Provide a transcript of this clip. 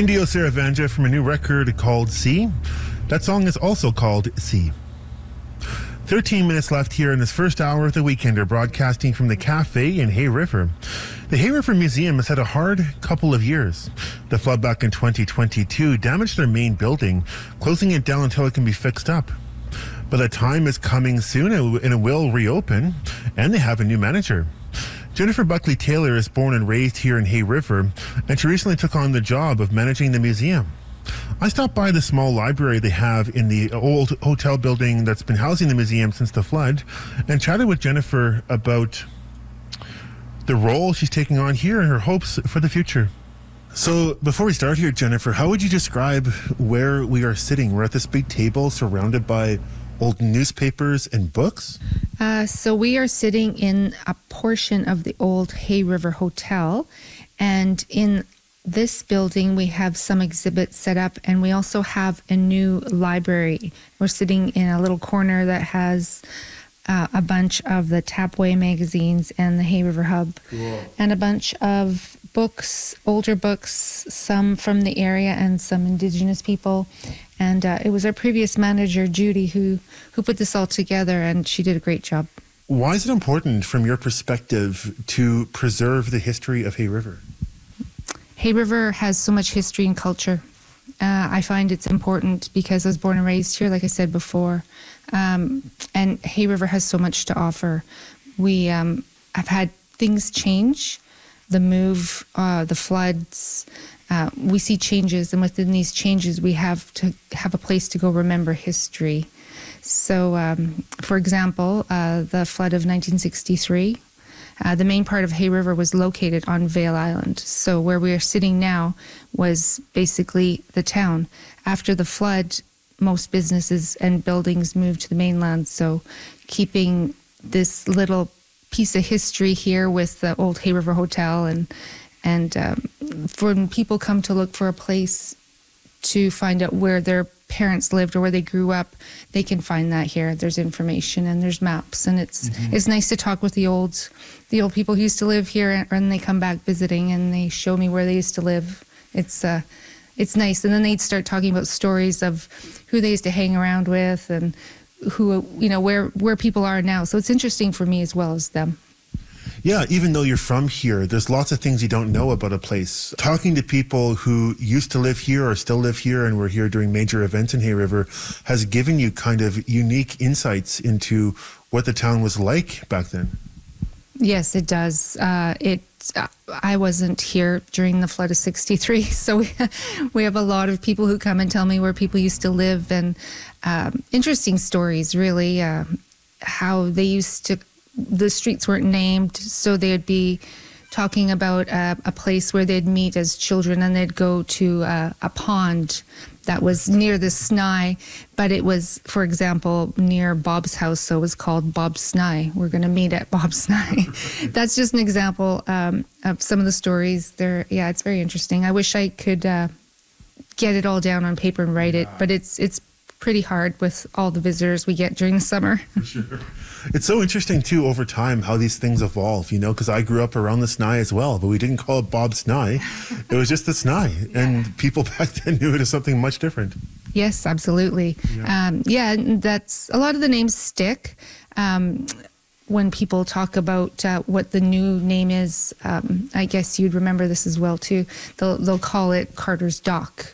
Indio Saravanja from a new record called See. That song is also called See. 13 minutes left here in this first hour of the Weekender, broadcasting from the Cafe in Hay River. The Hay River Museum has had a hard couple of years. The flood back in 2022 damaged their main building, closing it down until it can be fixed up. But the time is coming soon and it will reopen, and they have a new manager. Jennifer Buckley Taylor is born and raised here in Hay River, and she recently took on the job of managing the museum. I stopped by the small library they have in the old hotel building that's been housing the museum since the flood, and chatted with Jennifer about the role she's taking on here and her hopes for the future. So before we start here, Jennifer, how would you describe where we are sitting? We're at this big table surrounded by old newspapers and books? So we are sitting in a portion of the old Hay River Hotel, and in this building we have some exhibits set up, and we also have a new library. We're sitting in a little corner that has a bunch of the Tapway magazines and the Hay River Hub. Cool. And a bunch of books, older books, some from the area and some Indigenous people. And it was our previous manager, Judy, who put this all together, and she did a great job. Why is it important, from your perspective, to preserve the history of Hay River? Hay River has so much history and culture. I find it's important because I was born and raised here, like I said before, and Hay River has so much to offer. We have had things change, the move, the floods. We see changes, and within these changes, we have to have a place to go remember history. So, for example, the flood of 1963, the main part of Hay River was located on Vail Island. So where we are sitting now was basically the town. After the flood, most businesses and buildings moved to the mainland. So keeping this little piece of history here with the old Hay River Hotel, and when people come to look for a place to find out where their parents lived or where they grew up, they can find that here. There's information and there's maps, and it's nice to talk with the old people who used to live here, and they come back visiting and they show me where they used to live. It's nice, and then they'd start talking about stories of who they used to hang around with and who, where people are now. So it's interesting for me as well as them. Yeah, even though you're from here, there's lots of things you don't know about a place. Talking to people who used to live here or still live here and were here during major events in Hay River has given you kind of unique insights into what the town was like back then. Yes, it does. I wasn't here during the flood of 63, so we have a lot of people who come and tell me where people used to live, and interesting stories, really, how they used to. The streets weren't named, so they'd be talking about a place where they'd meet as children, and they'd go to a pond that was near the Snai, but it was, for example, near Bob's house, so it was called Bob's Snai. We're going to meet at Bob's Snai. That's just an example of some of the stories there. Yeah, it's very interesting. I wish I could get it all down on paper and write it, but it's pretty hard with all the visitors we get during the summer. For sure. It's so interesting, too, over time, how these things evolve, because I grew up around the Snai as well, but we didn't call it Bob's Snai. It was just the Snai, and people back then knew it as something much different. Yes, absolutely. Yeah, that's a lot of the names stick. When people talk about what the new name is, I guess you'd remember this as well, too. They'll call it Carter's Dock.